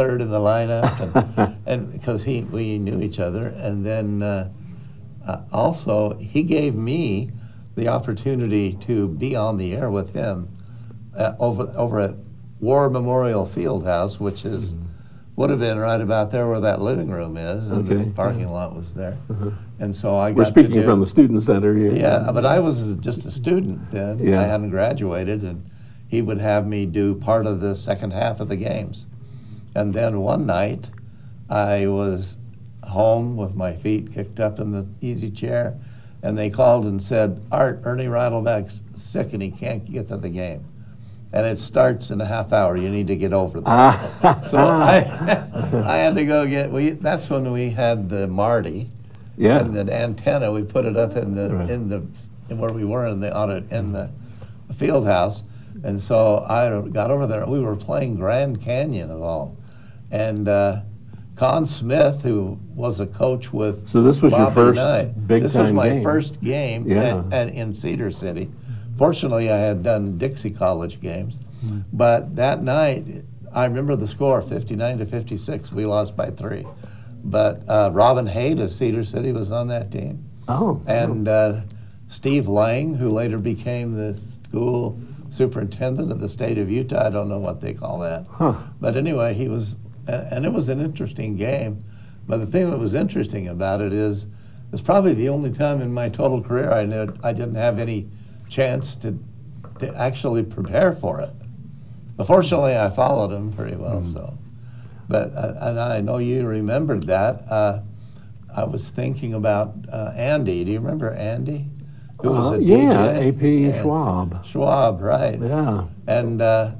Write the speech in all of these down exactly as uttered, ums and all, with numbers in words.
third in the lineup, and, and because he we knew each other, and then uh, uh, also he gave me the opportunity to be on the air with him uh, over over at War Memorial Fieldhouse, which is mm-hmm. would have been right about there where that living room is, and okay. the parking yeah. lot was there. Uh-huh. And so I got We're speaking to do, from the student center here. Yeah, but I was just a student then. Yeah. I hadn't graduated, and he would have me do part of the second half of the games. And then one night, I was home with my feet kicked up in the easy chair, and they called and said, Art, Ernie Rattleback's sick and he can't get to the game. And it starts in a half hour. You need to get over that. So I, I had to go get. We. That's when we had the Marty, yeah, and the antenna. We put it up in the right. in the in where we were in the audit in the field house. And so I got over there. We were playing Grand Canyon of all, and uh, Con Smith, who was a coach with. So this was Bobby your first Knight. big This time was my game. first game Yeah. at, at, in Cedar City. Fortunately, I had done Dixie College games, mm-hmm. but that night, I remember the score, fifty-nine to fifty-six. We lost by three. But uh, Robin Haight of Cedar City was on that team. Oh. And uh, Steve Lang, who later became the school superintendent of the state of Utah. I don't know what they call that. Huh. But anyway, he was, and it was an interesting game. But the thing that was interesting about it is, it's probably the only time in my total career I knew I didn't have any chance to to actually prepare for it. But fortunately, I followed him pretty well. Mm. So, but uh, and I know you remembered that. Uh, I was thinking about uh, Andy. Do you remember Andy? Who was uh, a yeah, D J? A P Yeah. Schwab. Schwab, right? Yeah. And uh,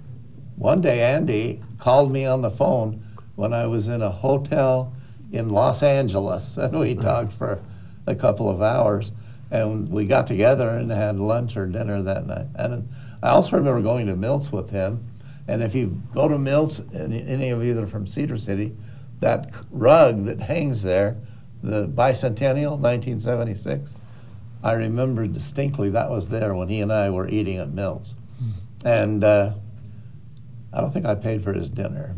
one day, Andy called me on the phone when I was in a hotel in Los Angeles, and we talked for a couple of hours. And we got together and had lunch or dinner that night. And I also remember going to Miltz with him. And if you go to Miltz, and any of you that are from Cedar City, that rug that hangs there, the Bicentennial, nineteen seventy-six, I remember distinctly that was there when he and I were eating at Miltz. And uh, I don't think I paid for his dinner,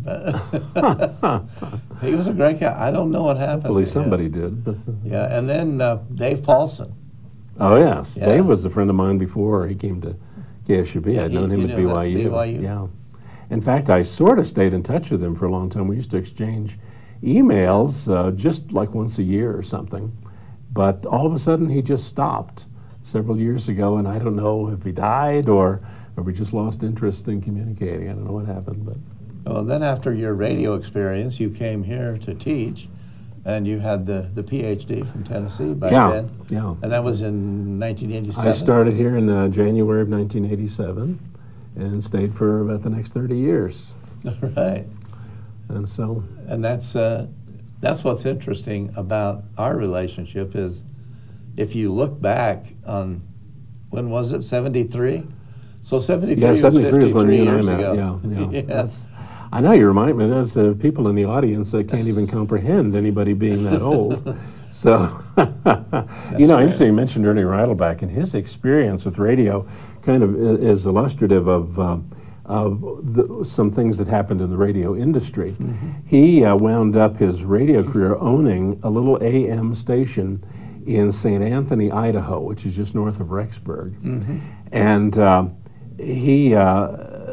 but he was a great guy. I don't know what happened. Hopefully to somebody him. did. But, uh, Yeah, and then uh, Dave Paulson. Oh, yes. Yeah. Dave was a friend of mine before he came to K S U B. Yeah, I'd you- known him you at knew B him at Y U. B Y U. Yeah. In fact, I sort of stayed in touch with him for a long time. We used to exchange emails uh, just like once a year or something. But all of a sudden, he just stopped several years ago, and I don't know if he died or, or we just lost interest in communicating. I don't know what happened. But Well, then after your radio experience, you came here to teach, and you had the, the P H D from Tennessee by yeah, then. yeah. And that was in nineteen eighty-seven. I started here in uh, January of nineteen eighty-seven and stayed for about the next thirty years. Right. And so, And that's uh, that's what's interesting about our relationship is if you look back on, when was it, seventy-three? So seventy-three yeah, was seventy-three is when fifty-three you and I years met. ago. Yeah, yeah. Yes. That's- I know you remind me. There's uh, people in the audience that can't even comprehend anybody being that old. So, you know, fair. interesting. You mentioned Ernie Rattleback, and his experience with radio kind of i- is illustrative of. Uh, of the, some things that happened in the radio industry. Mm-hmm. He uh, wound up his radio career owning a little A M station in Saint Anthony, Idaho, which is just north of Rexburg. Mm-hmm. And uh, he, uh,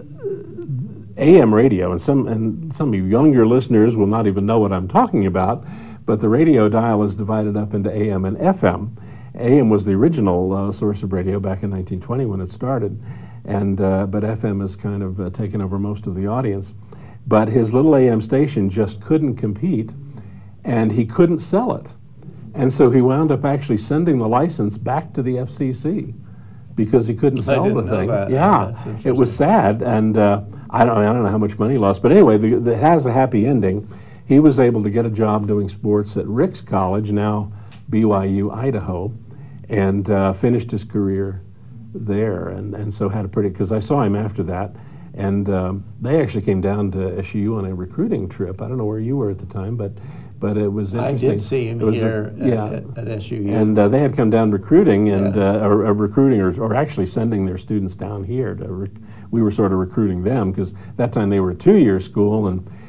A M radio, and some, and some of you younger listeners will not even know what I'm talking about, but the radio dial is divided up into A M and F M. A M was the original uh, source of radio back in nineteen twenty when it started. And uh, but F M has kind of uh, taken over most of the audience. But his little A M station just couldn't compete, and he couldn't sell it. And so he wound up actually sending the license back to the F C C because he couldn't sell didn't the know thing. that. Yeah, That's it was sad, and uh, I don't I don't know how much money he lost. But anyway, the, the, it has a happy ending. He was able to get a job doing sports at Ricks College, now B Y U, Idaho, and uh, finished his career there, and, and so had a pretty, because I saw him after that, and um, they actually came down to S U U on a recruiting trip. I don't know where you were at the time, but but it was I interesting. did see him It was here a- at, yeah. at, at S U U. And uh, they had come down recruiting, and Yeah. uh, or, or recruiting, or, or actually sending their students down here to. Rec- we were sort of recruiting them because that time they were a two-year school, and